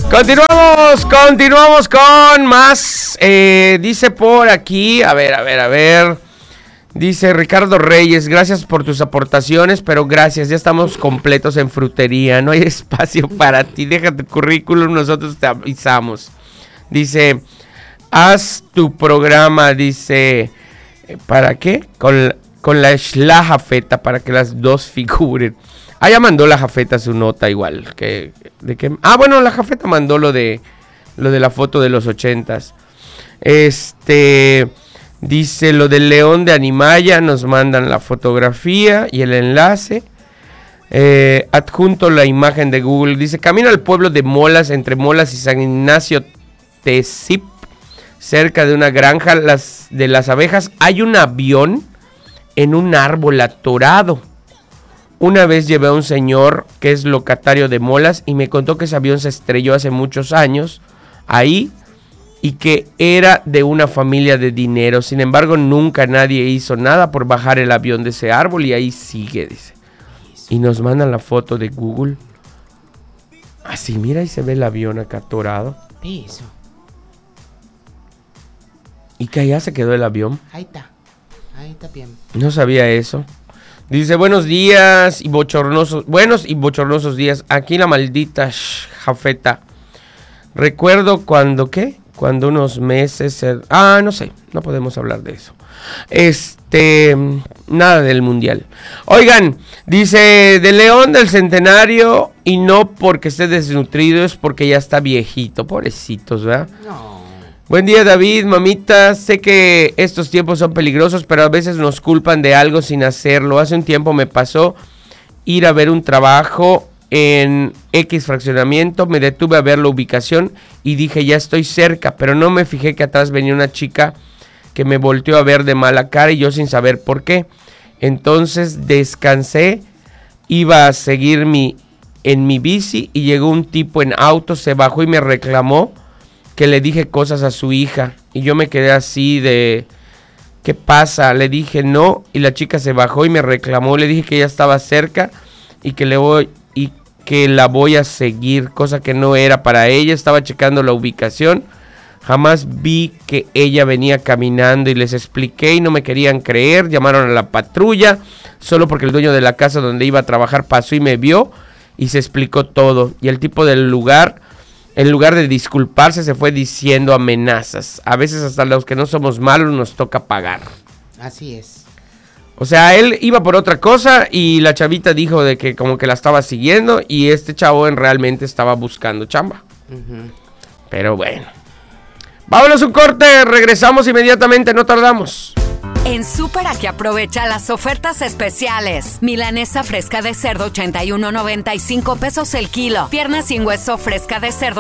Continuamos con más. Dice por aquí, a ver. Dice Ricardo Reyes, gracias por tus aportaciones, pero gracias, ya estamos completos en frutería, no hay espacio para ti, deja tu currículum, nosotros te avisamos. Dice, haz tu programa, dice, ¿para qué? Con la Jafeta, para que las dos figuren. Ah, ya mandó la Jafeta su nota igual. Bueno, la Jafeta mandó lo de la foto de los 80s. Dice lo del león de Animaya, nos mandan la fotografía y el enlace. Adjunto la imagen de Google. Dice, camino al pueblo de Molas, entre Molas y San Ignacio Tezip, cerca de una granja de las abejas. Hay un avión en un árbol atorado. Una vez llevé a un señor que es locatario de Molas y me contó que ese avión se estrelló hace muchos años ahí y que era de una familia de dinero. Sin embargo, nunca nadie hizo nada por bajar el avión de ese árbol y ahí sigue, dice. Y nos mandan la foto de Google. Así, mira, ahí se ve el avión acá atorado. Eso. Y que allá se quedó el avión. Ahí está bien. No sabía eso. Dice, buenos días y bochornosos días. Aquí la maldita Jafeta. Recuerdo cuando unos meses... no sé, no podemos hablar de eso. Nada del mundial. Oigan, dice, de León del Centenario, y no porque esté desnutrido, es porque ya está viejito. Pobrecitos, ¿verdad? No. Buen día, David, mamita. Sé que estos tiempos son peligrosos, pero a veces nos culpan de algo sin hacerlo. Hace un tiempo me pasó ir a ver un trabajo en X fraccionamiento. Me detuve a ver la ubicación y dije, ya estoy cerca, pero no me fijé que atrás venía una chica que me volteó a ver de mala cara y yo sin saber por qué. Entonces descansé, iba a seguir en mi bici y llegó un tipo en auto, se bajó y me reclamó que le dije cosas a su hija y yo me quedé así de, ¿qué pasa? Le dije no y la chica se bajó y me reclamó, le dije que ella estaba cerca y que la voy a seguir, cosa que no era para ella. Estaba checando la ubicación, jamás vi que ella venía caminando y les expliqué y no me querían creer, llamaron a la patrulla solo porque el dueño de la casa donde iba a trabajar pasó y me vio y se explicó todo y el tipo del lugar, en lugar de disculparse, se fue diciendo amenazas. A veces hasta los que no somos malos nos toca pagar. Así es. O sea, él iba por otra cosa y la chavita dijo de que como que la estaba siguiendo y este chavo realmente estaba buscando chamba. Uh-huh. Pero bueno. Vámonos un corte, regresamos inmediatamente, no tardamos. En Super aquí aprovecha las ofertas especiales. Milanesa fresca de cerdo 81.95 pesos el kilo. Pierna sin hueso fresca de cerdo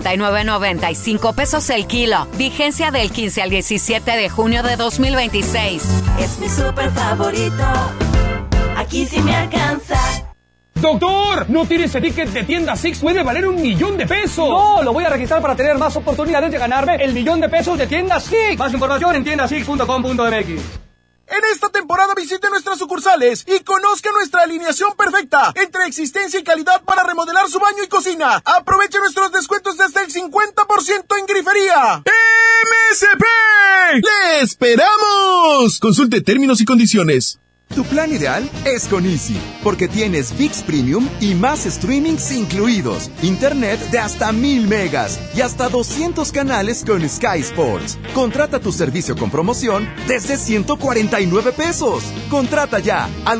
79.95 pesos el kilo. Vigencia del 15 al 17 de junio de 2026. Es mi super favorito. Aquí sí me alcanza. ¡Doctor! ¿No tiene ese ticket de tienda Six? ¡Puede valer $1,000,000! No, lo voy a registrar para tener más oportunidades de ganarme el $1,000,000 de tienda Six. Más información en tiendasix.com.mx. En esta temporada visite nuestras sucursales y conozca nuestra alineación perfecta entre existencia y calidad para remodelar su baño y cocina. Aproveche nuestros descuentos de hasta el 50% en grifería. ¡MSP! ¡Le esperamos! Consulte términos y condiciones. Tu plan ideal es con Easy, porque tienes ViX Premium y más streamings incluidos, internet de hasta 1000 megas y hasta 200 canales con Sky Sports. Contrata tu servicio con promoción desde 149 pesos. Contrata ya al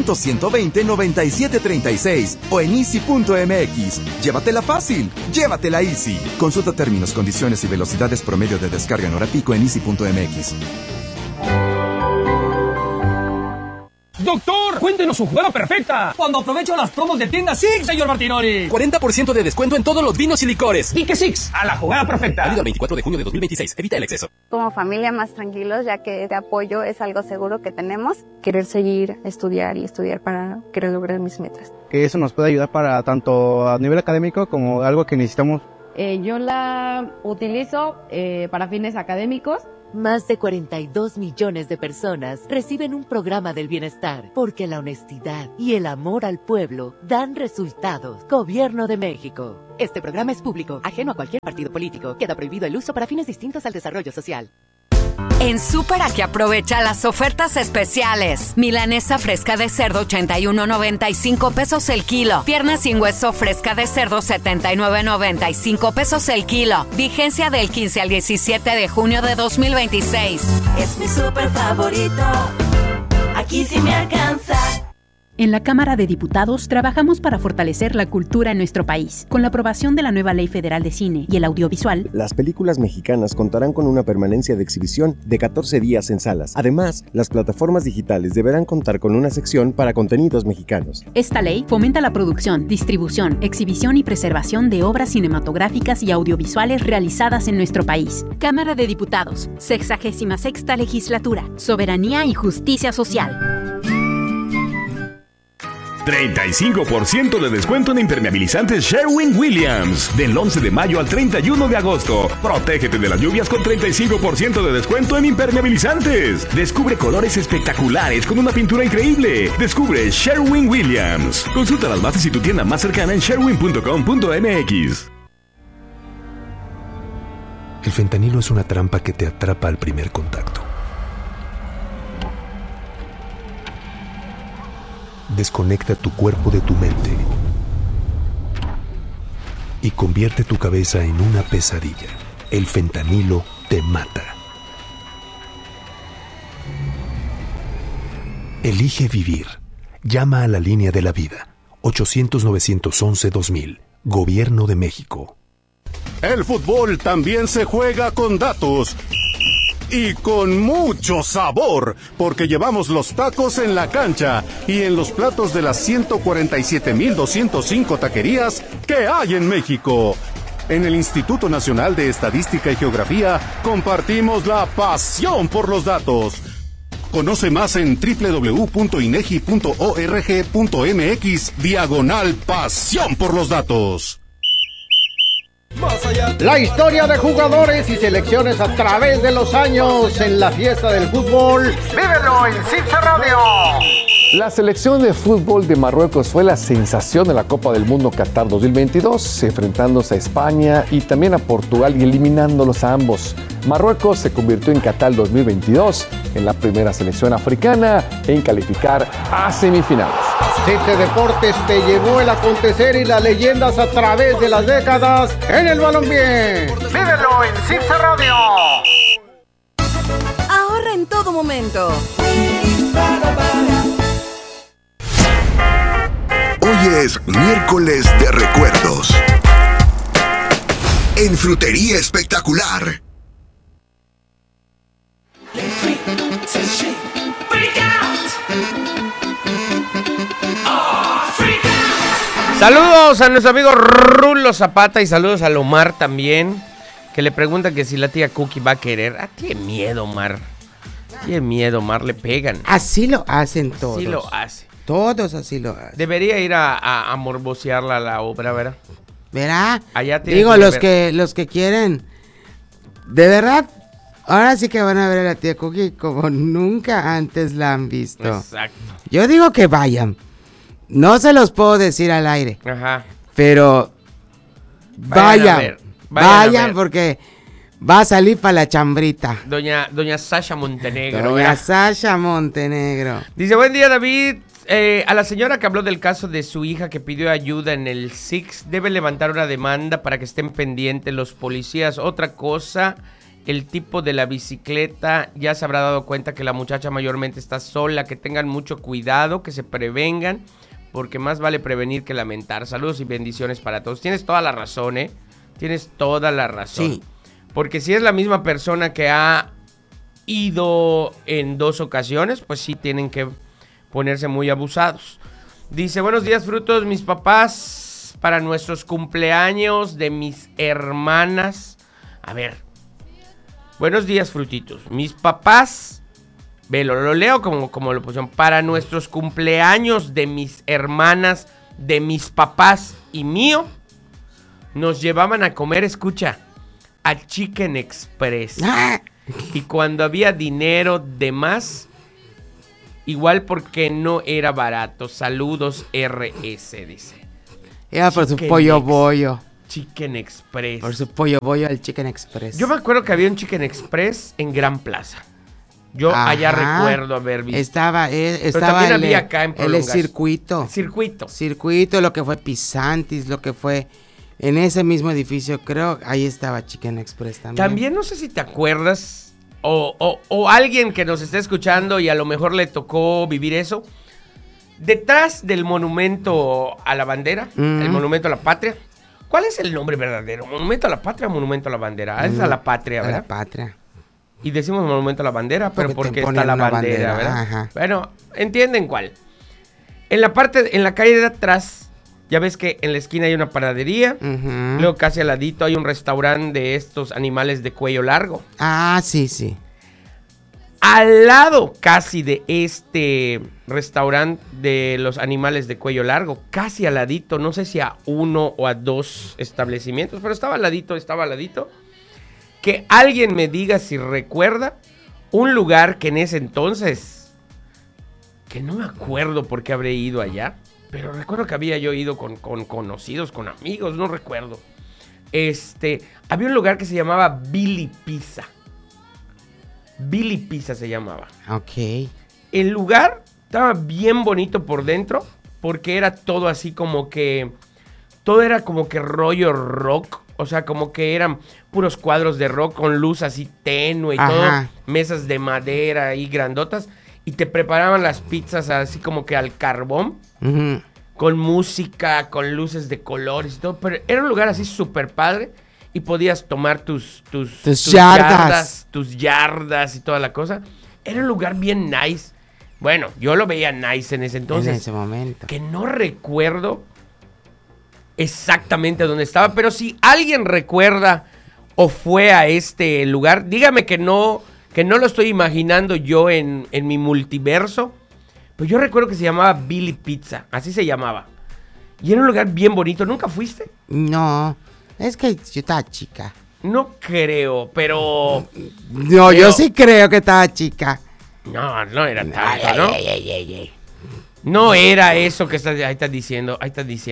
800-120-9736 o en easy.mx. Llévatela fácil, llévatela Easy. Consulta términos, condiciones y velocidades promedio de descarga en hora pico en easy.mx. ¡Doctor! ¡Cuéntenos su jugada perfecta! Cuando aprovecho las promos de tienda Six, señor Martinoli. 40% de descuento en todos los vinos y licores. ¿Y qué Six? ¡A la jugada perfecta! Válido el 24 de junio de 2026. Evita el exceso. Como familia más tranquilos, ya que este apoyo es algo seguro que tenemos. Querer seguir, estudiar para querer lograr mis metas. Que eso nos puede ayudar para tanto a nivel académico como algo que necesitamos. Yo la utilizo para fines académicos Más de 42 millones de personas reciben un programa del bienestar porque la honestidad y el amor al pueblo dan resultados. Gobierno de México. Este programa es público, ajeno a cualquier partido político. Queda prohibido el uso para fines distintos al desarrollo social. En Súper Aquí aprovecha las ofertas especiales. Milanesa fresca de cerdo 81.95 pesos el kilo. Pierna sin hueso fresca de cerdo 79.95 pesos el kilo. Vigencia del 15 al 17 de junio de 2026. Es mi súper favorito. Aquí sí me alcanza. En la Cámara de Diputados trabajamos para fortalecer la cultura en nuestro país. Con la aprobación de la nueva Ley Federal de Cine y el Audiovisual, las películas mexicanas contarán con una permanencia de exhibición de 14 días en salas. Además, las plataformas digitales deberán contar con una sección para contenidos mexicanos. Esta ley fomenta la producción, distribución, exhibición y preservación de obras cinematográficas y audiovisuales realizadas en nuestro país. Cámara de Diputados, 66ª Legislatura, Soberanía y Justicia Social. 35% de descuento en impermeabilizantes Sherwin-Williams. Del 11 de mayo al 31 de agosto. Protégete de las lluvias con 35% de descuento en impermeabilizantes. Descubre colores espectaculares con una pintura increíble. Descubre Sherwin-Williams. Consulta las bases y tu tienda más cercana en sherwin.com.mx. El fentanilo es una trampa que te atrapa al primer contacto. Desconecta tu cuerpo de tu mente y convierte tu cabeza en una pesadilla. El fentanilo te mata. Elige vivir. Llama a la línea de la vida. 800-911-2000. Gobierno de México. El fútbol también se juega con datos. Y con mucho sabor, porque llevamos los tacos en la cancha y en los platos de las 147,205 taquerías que hay en México. En el Instituto Nacional de Estadística y Geografía compartimos la pasión por los datos. Conoce más en www.inegi.org.mx/pasión por los datos. La historia de jugadores y selecciones a través de los años en la fiesta del fútbol. ¡Vívelo en CIPSA Radio! La selección de fútbol de Marruecos fue la sensación de la Copa del Mundo Qatar 2022, enfrentándose a España y también a Portugal y eliminándolos a ambos. Marruecos se convirtió en Qatar 2022 en la primera selección africana en calificar a semifinales. CIPSA Deportes te llevó el acontecer y las leyendas a través de las décadas en el balompié. ¡Vívelo en CIPSA Radio! Ahorra en todo momento. Hoy es miércoles de recuerdos. En Frutería Espectacular. Saludos a nuestro amigo Rulo Zapata y saludos a Omar también, que le pregunta que si la tía Cookie va a querer. Tiene miedo, Omar. Tiene miedo, Omar, le pegan. Así lo hacen todos. Así lo hace. Todos así lo hacen. Debería ir a morbosearla a la obra, ¿verdad? ¿Verá? Allá digo, los que quieren, de verdad, ahora sí que van a ver a la tía Cookie como nunca antes la han visto. Exacto. Yo digo que vayan. No se los puedo decir al aire. Ajá. Pero vayan porque va a salir para la chambrita. Doña Sasha Montenegro. Doña Sasha Montenegro. Dice, buen día, David. A la señora que habló del caso de su hija que pidió ayuda en el SIX, debe levantar una demanda para que estén pendientes los policías. Otra cosa, el tipo de la bicicleta ya se habrá dado cuenta que la muchacha mayormente está sola, que tengan mucho cuidado, que se prevengan, porque más vale prevenir que lamentar. Saludos y bendiciones para todos. Tienes toda la razón, ¿eh? Tienes toda la razón. Sí. Porque si es la misma persona que ha ido en 2 ocasiones, pues sí tienen que ponerse muy abusados. Dice, buenos días, frutos. Mis papás, para nuestros cumpleaños de mis hermanas. A ver. Buenos días, frutitos. Mis papás... Ve, lo leo como lo pusieron. Para nuestros cumpleaños de mis hermanas, de mis papás y mío, nos llevaban a comer, escucha, a Chicken Express. Y cuando había dinero de más, igual porque no era barato. Saludos RS, dice. Era por su pollo bollo. Chicken Express. Por su pollo bollo al Chicken Express. Yo me acuerdo que había un Chicken Express en Gran Plaza. Yo allá recuerdo haber visto. Estaba también había acá en el circuito. Circuito, lo que fue Pisantis, lo que fue en ese mismo edificio, creo, ahí estaba Chicken Express también. También no sé si te acuerdas, o alguien que nos esté escuchando y a lo mejor le tocó vivir eso. Detrás del monumento a la bandera, el monumento a la patria. ¿Cuál es el nombre verdadero? ¿Monumento a la patria o monumento a la bandera? Es a la patria, ¿verdad? A la patria. Y decimos monumento a la bandera, pero porque está la bandera, ¿verdad? Ajá. Bueno, entienden cuál. En la calle de atrás, ya ves que en la esquina hay una panadería. Luego casi al ladito hay un restaurante de estos animales de cuello largo. Ah, sí. Al lado casi de este restaurante de los animales de cuello largo, casi al ladito, no sé si a 1 o a 2 establecimientos, pero estaba al ladito. Que alguien me diga si recuerda un lugar que en ese entonces, que no me acuerdo por qué habré ido allá, pero recuerdo que había yo ido con conocidos, con amigos, no recuerdo. Había un lugar que se llamaba Billy Pizza. Billy Pizza se llamaba. Ok. El lugar estaba bien bonito por dentro, porque era todo así como que... Todo era como que rollo rock. O sea, como que eran puros cuadros de rock con luz así tenue y todo. Mesas de madera y grandotas. Y te preparaban las pizzas así como que al carbón. Con música, con luces de colores y todo. Pero era un lugar así súper padre. Y podías tomar tus yardas y toda la cosa. Era un lugar bien nice. Bueno, yo lo veía nice en ese entonces. En ese momento. Que no recuerdo exactamente dónde estaba, pero si alguien recuerda o fue a este lugar, dígame que no lo estoy imaginando yo en mi multiverso. Pues yo recuerdo que se llamaba Billy Pizza, así se llamaba. Y era un lugar bien bonito. ¿Nunca fuiste? No, es que yo estaba chica. No creo, pero... No, yo sí creo que estaba chica. No era tanto, ¿no? No era eso que ahí estás diciendo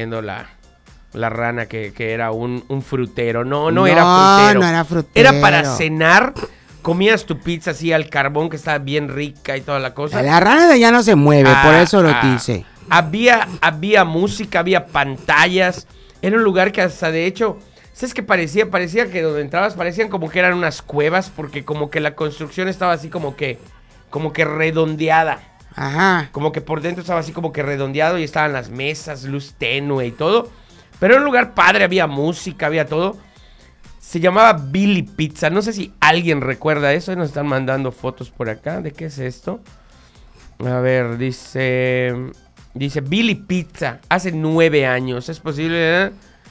la rana que era un frutero. No era frutero. No era frutero. Era para cenar. Comías tu pizza así al carbón, que estaba bien rica y toda la cosa. La rana de allá no se mueve, por eso lo dice. Había música, había pantallas. Era un lugar que hasta de hecho, ¿sabes qué parecía? Parecía que donde entrabas parecían como que eran unas cuevas, porque como que la construcción estaba así como que redondeada. Ajá. Como que por dentro estaba así como que redondeado y estaban las mesas, luz tenue y todo. Pero era un lugar padre, había música, había todo. Se llamaba Billy Pizza. No sé si alguien recuerda eso. Nos están mandando fotos por acá. ¿De qué es esto? A ver, dice Billy Pizza. Hace 9 años. ¿Es posible?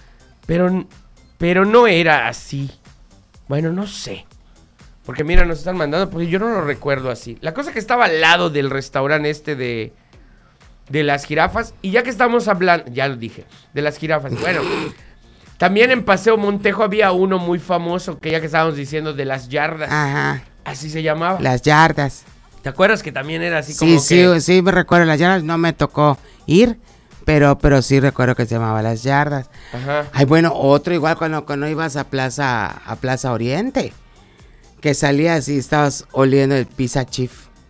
Pero no era así. Bueno, no sé. Porque mira, nos están mandando. Pues yo no lo recuerdo así. La cosa que estaba al lado del restaurante de las jirafas. Y ya que estamos hablando, ya lo dije, de las jirafas. Bueno, también en Paseo Montejo había uno muy famoso, que ya que estábamos diciendo, de las yardas. Ajá. Así se llamaba. Las yardas. ¿Te acuerdas que también era así como que... Sí, me recuerdo las yardas. No me tocó ir, pero sí recuerdo que se llamaba las yardas. Ajá. Ay, bueno, otro igual cuando ibas a Plaza Oriente. Que salías y estabas oliendo el Pizza Chief.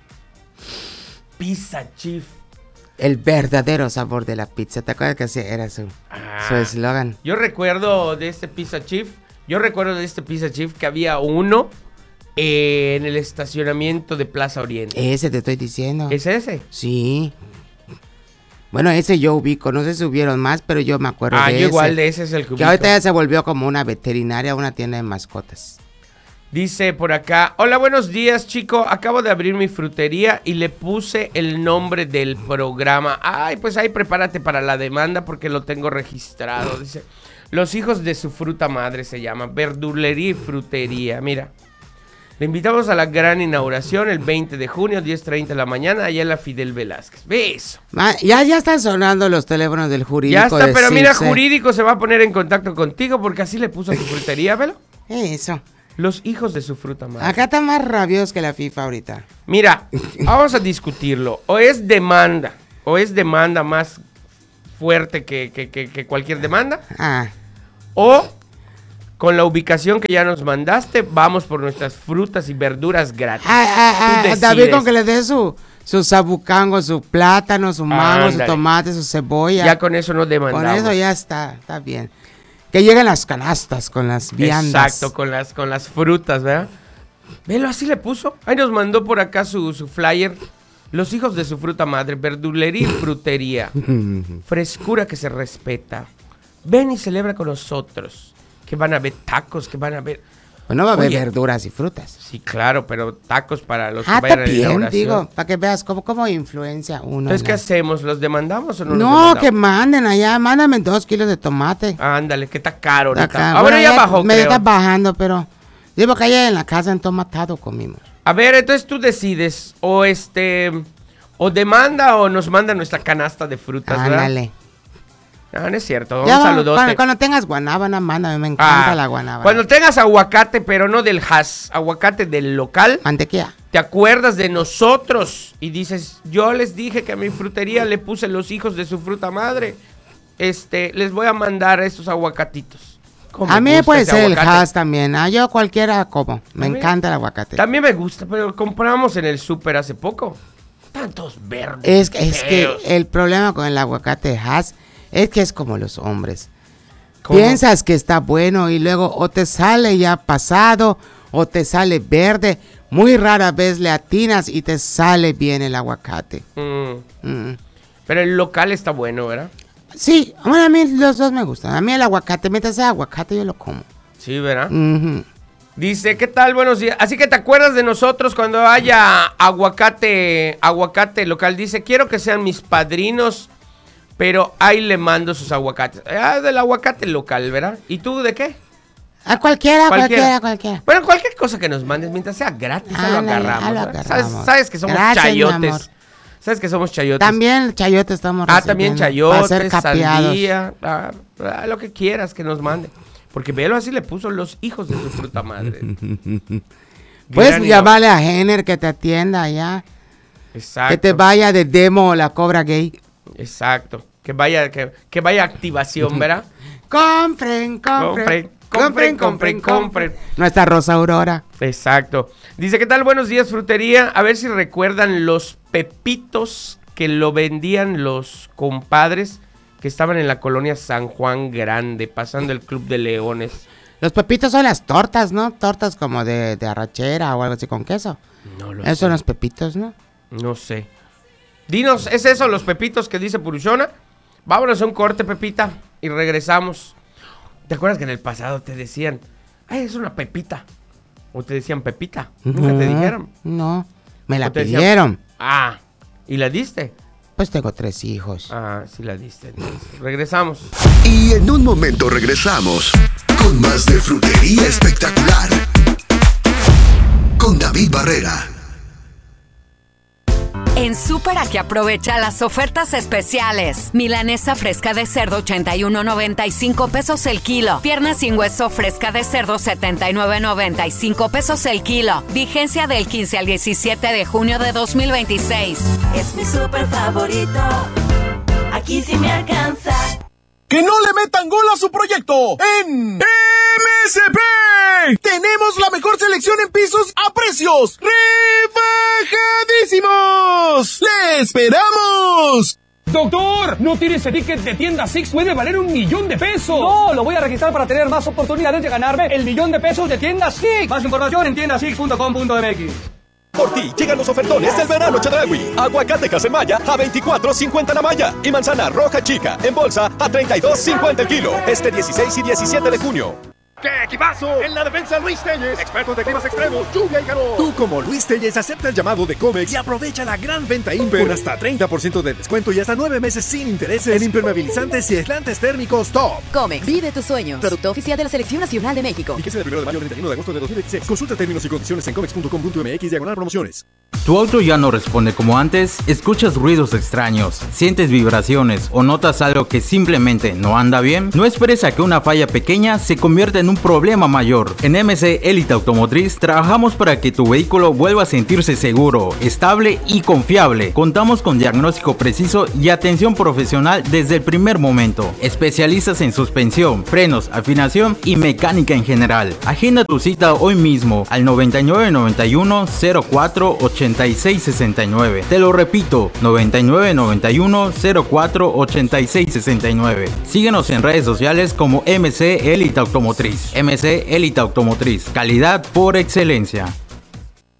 Pizza Chief. El verdadero sabor de la pizza. ¿Te acuerdas que así era su eslogan? Yo recuerdo de este Pizza Chief que había uno en el estacionamiento de Plaza Oriente. Ese te estoy diciendo. ¿Es ese? Sí. Bueno, ese yo ubico. No sé si hubieron más, pero yo me acuerdo de ese. Yo igual de ese es el que ubico. Que ahorita ya se volvió como una veterinaria, una tienda de mascotas. Dice por acá, hola, buenos días, chico. Acabo de abrir mi frutería y le puse el nombre del programa. Ay, pues ahí prepárate para la demanda porque lo tengo registrado. Dice, Los Hijos de su Fruta Madre se llama, verdulería y frutería. Mira, le invitamos a la gran inauguración el 20 de junio, 10:30 de la mañana, allá en la Fidel Velázquez. Beso. Ya están sonando los teléfonos del jurídico. Ya está, pero mira, jurídico se va a poner en contacto contigo porque así le puso a su frutería, ¿velo? Eso. Los hijos de su fruta madre. Acá está más rabioso que la FIFA ahorita. Mira, vamos a discutirlo. O es demanda más fuerte que cualquier demanda. O con la ubicación que ya nos mandaste, vamos por nuestras frutas y verduras gratis. David, con que le dé su sabucango, su plátano, su mango, su tomate, su cebolla. Ya con eso no demandamos. Con eso ya está bien. Que lleguen las canastas con las viandas. Exacto, con las frutas, ¿verdad? Velo, así le puso. Ahí nos mandó por acá su flyer. Los hijos de su fruta madre, verdulería y frutería. Frescura que se respeta. Ven y celebra con nosotros. Que van a haber tacos, que van a haber... Pues no va a haber verduras y frutas. Sí, claro, pero tacos para los que vayan a la inauguración. Digo, para que veas cómo influencia uno. Entonces, ¿qué hacemos? ¿Los demandamos o no los No, demandamos? que manden allá, mándame 2 kilos de tomate. Ándale, que está caro ahorita. Ahora ya bajó, me creo. está bajando, pero... Digo que allá en la casa entomatado comimos. A ver, entonces tú decides, o demanda o nos manda nuestra canasta de frutas, ¿verdad? Ándale. No es cierto, un saludote. Cuando tengas guanábana, mándame, me encanta la guanábana. Cuando tengas aguacate, pero no del Hass, aguacate del local. Mantequilla. Te acuerdas de nosotros y dices, yo les dije que a mi frutería le puse los hijos de su fruta madre. Les voy a mandar estos aguacatitos. A mí puede ser el Hass también. Yo cualquiera como. Me encanta el aguacate. También me gusta, pero compramos en el súper hace poco. Tantos verdes. Es que el problema con el aguacate Hass es que es como los hombres. ¿Cómo? Piensas que está bueno y luego o te sale ya pasado o te sale verde. Muy rara vez le atinas y te sale bien el aguacate. Pero el local está bueno, ¿verdad? Sí, bueno, a mí los dos me gustan. A mí el aguacate, mientras sea aguacate yo lo como. Sí, ¿verdad? Dice, ¿qué tal? Buenos días. Así que te acuerdas de nosotros cuando haya aguacate local. Dice, quiero que sean mis padrinos, pero ahí le mando sus aguacates. Del aguacate local, ¿verdad? ¿Y tú de qué? A cualquiera. Bueno, cualquier cosa que nos mandes, mientras sea gratis, lo agarramos. ¿Sabes que somos chayotes? ¿Sabes que somos chayotes? También chayotes estamos recibiendo. También chayotes, sandía, lo que quieras que nos mande. Porque velo, así le puso los hijos de su fruta madre. Puedes llamarle a Jenner que te atienda allá. Exacto. Que te vaya de demo la Cobra Gay. Exacto. Que vaya a activación, ¿verdad? Compren. Nuestra Rosa Aurora. Exacto. Dice, ¿qué tal? Buenos días, frutería. A ver si recuerdan los pepitos que lo vendían los compadres que estaban en la colonia San Juan Grande, pasando el Club de Leones. Los pepitos son las tortas, ¿no? Tortas como de arrachera o algo así con queso. No lo sé. Esos son los pepitos, ¿no? No sé. Dinos, ¿es eso los pepitos que dice Purushona? Vámonos a un corte, Pepita, y regresamos. ¿Te acuerdas que en el pasado te decían, ay, es una pepita? O te decían Pepita. ¿Nunca te dijeron? No, me la pidieron. ¿Y la diste? Pues tengo 3 hijos. Sí la diste. Entonces. Regresamos. Y en un momento regresamos con más de Frutería Espectacular con David Barrera. En Super Aquí aprovecha las ofertas especiales. Milanesa fresca de cerdo 81.95 pesos el kilo. Pierna sin hueso fresca de cerdo 79.95 pesos el kilo. Vigencia del 15 al 17 de junio de 2026. Es mi super favorito. Aquí sí me alcanza. ¡Que no le metan gol a su proyecto! ¡En MSP! ¡Tenemos la mejor selección en pisos a precios rebajadísimos! ¡Le esperamos! ¡Doctor! ¿No tiene ese ticket de tienda Six? ¡Puede valer $1,000,000 pesos! No, lo voy a registrar para tener más oportunidades de ganarme el $1,000,000 de tienda Six. Más información en tiendasix.com.mx. Por ti llegan los ofertones del verano Chedraui. Aguacate Casemaya a $24.50 la malla y manzana roja chica en bolsa a $32.50 el kilo. Este 16 y 17 de junio. ¡Qué equipazo! En la defensa Luis Telles, expertos de climas extremos, lluvia y calor. Tú como Luis Telles acepta el llamado de Comex y aprovecha la gran venta Imper con hasta 30% de descuento y hasta 9 meses sin intereses en impermeabilizantes y aislantes térmicos top. Comex, vive tus sueños. Producto oficial de la Selección Nacional de México. Fíjese del 1 de mayo al 31 de agosto de 2016. Consulta términos y condiciones en comex.com.mx/promociones. ¿Tu auto ya no responde como antes? ¿Escuchas ruidos extraños? ¿Sientes vibraciones o notas algo que simplemente no anda bien? No esperes a que una falla pequeña se convierta en un problema mayor. En MC Elite Automotriz trabajamos para que tu vehículo vuelva a sentirse seguro, estable y confiable. Contamos con diagnóstico preciso y atención profesional desde el primer momento. Especialistas en suspensión, frenos, afinación y mecánica en general. Agenda tu cita hoy mismo al 9991 04 8669. Te lo repito, 9991 04 8669. Síguenos en redes sociales como MC Elite Automotriz. MC Elite Automotriz, calidad por excelencia.